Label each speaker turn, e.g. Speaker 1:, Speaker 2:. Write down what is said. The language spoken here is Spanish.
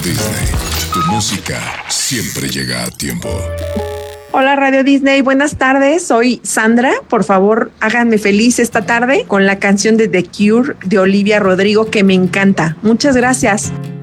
Speaker 1: Disney. Tu música siempre llega a tiempo.
Speaker 2: Hola Radio Disney, buenas tardes, soy Sandra. Por favor, háganme feliz esta tarde con la canción de The Cure de Olivia Rodrigo que me encanta. Muchas gracias.